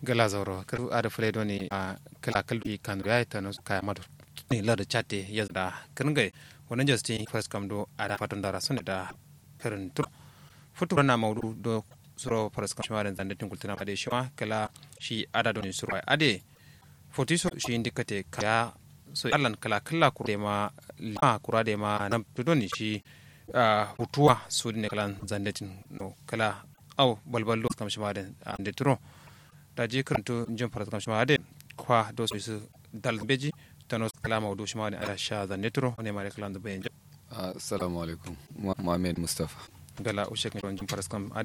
gala zoro kar ada fule doni a kala kalbi kan ya ta no kaya madu ni la da chatte yazda kirngai wannan justin first kam do ada fatan dara sun da karin tur futu na maudu do suro first kam shima da zandatin kultuna ade shima kala shi ada doni suro ade fotiso shi indikate kaya so allan kala kala kure ma kura de ma nan doni shi hutuwa su ne kala zandatin no kala au balballo kam shima da ande turo da je karanto jin farat kam shima de kwa do su dal beji tanos kalama do shima da ala sha zanne turo ne mare kala da bayan assalamu alaikum muhammad mustafa gala ushek ne jin farat kam